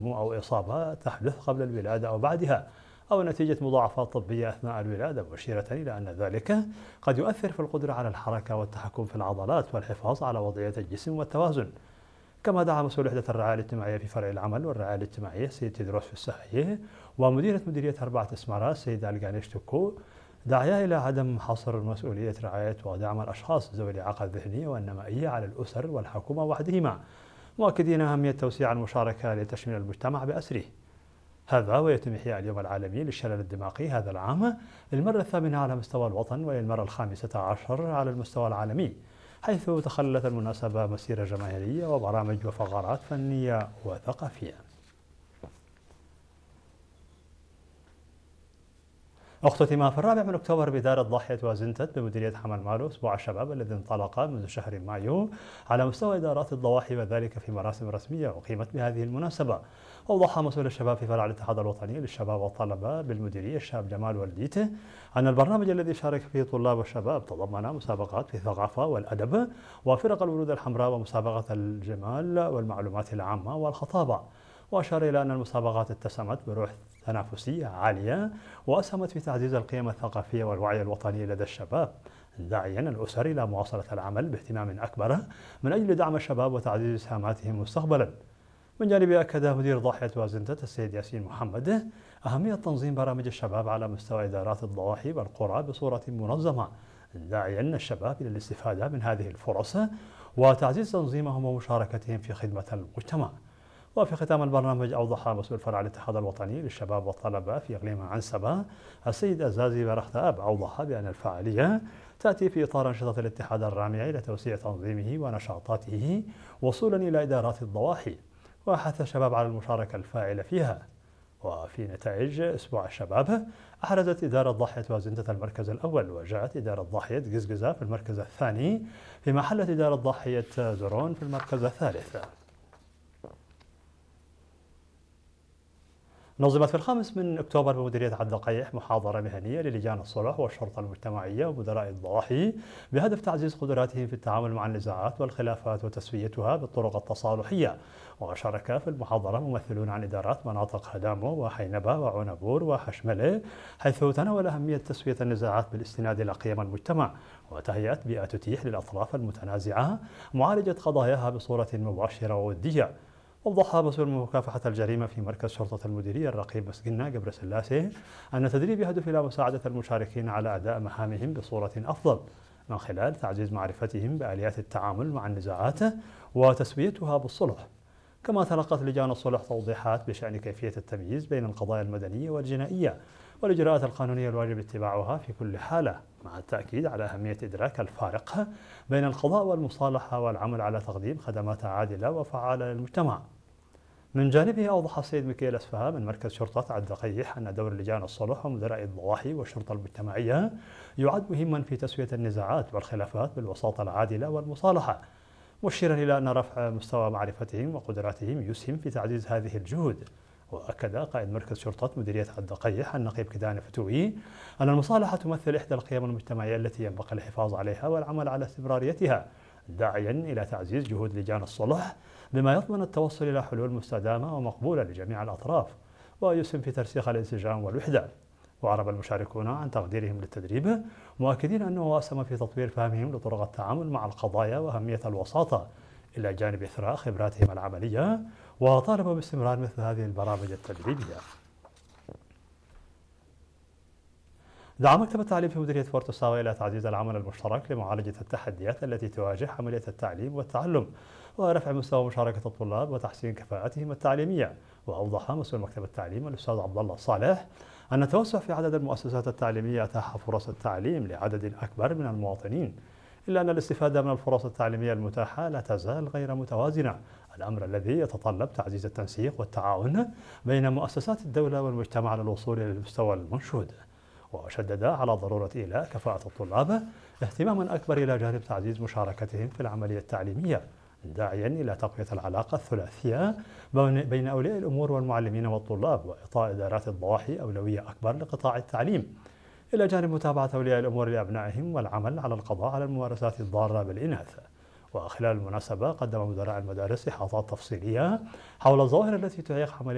أو إصابة تحدث قبل الولادة أو بعدها، أو نتيجة مضاعفات طبية أثناء الولادة، مشيرة إلى أن ذلك قد يؤثر في القدرة على الحركة والتحكم في العضلات والحفاظ على وضعية الجسم والتوازن. كما دعا مسؤول وحدة الرعاية الاجتماعية في فرع العمل والرعاية الاجتماعية سيد تدروس في السحية ومديرة مديرية 4 إسمارات سيدة الجانيش توكو، داعيا إلى عدم حصر مسؤولية رعاية ودعم الأشخاص ذوي الإعاقة الذهنية والنمائية على الأسر والحكومة وحدهما، مؤكدين أهمية توسيع المشاركة لتشميل المجتمع بأسره. هذا ويتم إحياء اليوم العالمي للشلل الدماغي هذا العام للمرة الثامنة على مستوى الوطن وللمرة ال15 على المستوى العالمي، حيث تخلت المناسبة مسيرة جماهيرية وبرامج وفقرات فنية وثقافية. اختتم في 4 أكتوبر بدار الضاحية وزنتت بمديرية حمل مالو أسبوع الشباب الذي انطلق منذ شهر مايو على مستوى إدارات الضواحي، وذلك في مراسم رسمية أقيمت بهذه المناسبة. أوضح مسؤول الشباب في فرع الاتحاد الوطني للشباب والطلبة بالمديرية الشاب جمال والديته أن البرنامج الذي شارك فيه طلاب والشباب تضمن مسابقات في الثقافة والأدب وفرق الورود الحمراء ومسابقة الجمال والمعلومات العامة والخطابة. وأشار إلى أن المسابقات اتسمت بروح تنافسية عالية وأسهمت في تعزيز القيم الثقافية والوعي الوطني لدى الشباب، داعيا الأسر إلى مواصلة العمل باهتمام أكبر من أجل دعم الشباب وتعزيز سهاماتهم مستقبلا. من جانبه أكد مدير ضاحية وزنتت السيد ياسين محمد أهمية تنظيم برامج الشباب على مستوى إدارات الضواحي والقرى بصورة منظمة، داعيا الشباب إلى الاستفادة من هذه الفرص وتعزيز تنظيمهم ومشاركتهم في خدمة المجتمع. وفي ختام البرنامج أوضح مسؤول فرع الاتحاد الوطني للشباب والطلبة في إقليم عنسبة السيد الزازي برختاب، أوضح بأن الفعالية تأتي في إطار أنشطة الاتحاد الرامية إلى توسيع تنظيمه ونشاطاته وصولا إلى إدارات الضواحي، وحث الشباب على المشاركة الفاعلة فيها. وفي نتائج أسبوع الشباب أحرزت إدارة ضاحية وزنتة المركز الأول، وجاءت إدارة ضاحية قزقزة في المركز الثاني، فيما حلت إدارة ضاحية زرون في المركز الثالث. نظمت في 5 أكتوبر بمديرية عبد القيح محاضرة مهنية للجان الصلح والشرطة المجتمعية ومدراء الضواحي بهدف تعزيز قدراتهم في التعامل مع النزاعات والخلافات وتسويتها بالطرق التصالحية. وشارك في المحاضرة ممثلون عن إدارات مناطق هدامو وحينبة وعنبور وحشملة، حيث تناول أهمية تسوية النزاعات بالاستناد إلى قيم المجتمع وتهيئة بيئة تتيح للأطراف المتنازعة معالجة قضاياها بصورة مباشرة وودية. وضح مسؤول مكافحة الجريمة في مركز شرطة المديرية الرقيب مسجنا قبر سلاسي أن التدريب يهدف إلى مساعدة المشاركين على أداء مهامهم بصورة أفضل من خلال تعزيز معرفتهم بآليات التعامل مع النزاعات وتسويتها بالصلح. كما تلقت لجان الصلح توضيحات بشأن كيفية التمييز بين القضايا المدنية والجنائية والإجراءات القانونية الواجب اتباعها في كل حالة، مع التأكيد على أهمية إدراك الفارق بين القضاء والمصالحة والعمل على تقديم خدمات عادلة وفعالة للمجتمع. من جانبه أوضح السيد ميكيل أسفها من مركز شرطة عبد القيح أن دور لجان الصلح ومدراء الضواحي والشرطة المجتمعية يعد مهما في تسوية النزاعات والخلافات بالوساطة العادلة والمصالحة، مشيرا إلى أن رفع مستوى معرفتهم وقدراتهم يسهم في تعزيز هذه الجهود. وأكد قائد مركز شرطة مديرية عبد القيح النقيب كدان فتوي أن المصالحة تمثل إحدى القيم المجتمعية التي ينبغي الحفاظ عليها والعمل على استمراريتها، داعيا إلى تعزيز جهود لجان الصلح بما يضمن التوصل إلى حلول مستدامة ومقبولة لجميع الأطراف ويسهم في ترسيخ الانسجام والوحدة. وأعرب المشاركون عن تقديرهم للتدريب، مؤكدين أنه أسهم في تطوير فهمهم لطرق التعامل مع القضايا وأهمية الوساطة إلى جانب إثراء خبراتهم العملية، وطالبوا باستمرار مثل هذه البرامج التدريبية. دعا مكتب التعليم في مديرية بورتو ساوي إلى تعزيز العمل المشترك لمعالجة التحديات التي تواجه عملية التعليم والتعلم ورفع مستوى مشاركة الطلاب وتحسين كفاءتهم التعليمية. وأوضح مسؤول مكتب التعليم الأستاذ عبد الله صالح أن التوسع في عدد المؤسسات التعليمية أتاح فرص التعليم لعدد أكبر من المواطنين، إلا أن الاستفادة من الفرص التعليمية المتاحة لا تزال غير متوازنة، الأمر الذي يتطلب تعزيز التنسيق والتعاون بين مؤسسات الدولة والمجتمع للوصول إلى المستوى المنشود. وشدد على ضرورة إيلاء كفاءة الطلاب اهتماما أكبر إلى جانب تعزيز مشاركتهم في العملية التعليمية، داعيا إلى تقوية العلاقة الثلاثية بين أولياء الأمور والمعلمين والطلاب، وإعطاء إدارات الضواحي أولوية أكبر لقطاع التعليم، إلى جانب متابعة أولياء الأمور لأبنائهم والعمل على القضاء على الممارسات الضارة بالإناث. وخلال المناسبة قدم مدراء المدارس إحاطات تفصيلية حول الظواهر التي تعيق عملية